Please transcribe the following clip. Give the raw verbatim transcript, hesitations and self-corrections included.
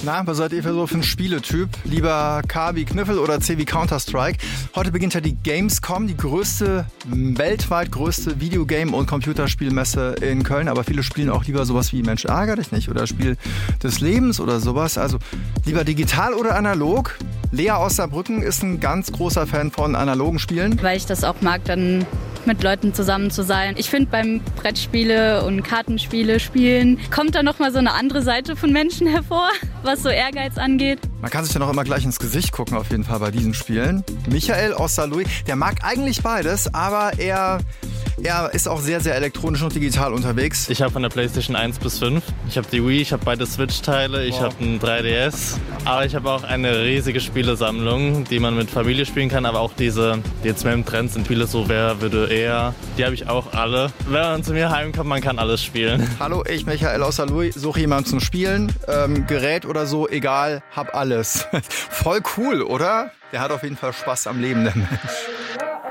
Na, was seid ihr für so für ein Spieletyp? Lieber K wie Kniffel oder C wie Counter-Strike? Heute beginnt ja die Gamescom, die größte, weltweit größte Videogame- und Computerspielmesse in Köln. Aber viele spielen auch lieber sowas wie Mensch, ärger dich nicht oder Spiel des Lebens oder sowas. Also lieber digital oder analog? Lea aus Saarbrücken ist ein ganz großer Fan von analogen Spielen. Weil ich das auch mag, dann mit Leuten zusammen zu sein. Ich finde, beim Brettspiele und Kartenspiele spielen kommt da nochmal so eine andere Seite von Menschen hervor, was so Ehrgeiz angeht. Man kann sich dann auch immer gleich ins Gesicht gucken, auf jeden Fall bei diesen Spielen. Michael aus Saarlouis, der mag eigentlich beides, aber er, er ist auch sehr, sehr elektronisch und digital unterwegs. Ich habe von der PlayStation eins bis fünf. Ich habe die Wii, ich habe beide Switch-Teile, ich wow. habe einen drei D S. Aber ich habe auch eine riesige Spielesammlung, die man mit Familie spielen kann, aber auch diese, die jetzt mehr im Trend sind, Spiele so Wer würde eher, die habe ich auch alle. Wenn man zu mir heimkommt, man kann alles spielen. Hallo, ich Michael aus Saarlouis, suche jemanden zum Spielen, ähm, Gerät oder so, egal, hab alles. Voll cool, oder? Der hat auf jeden Fall Spaß am Leben, der Mensch.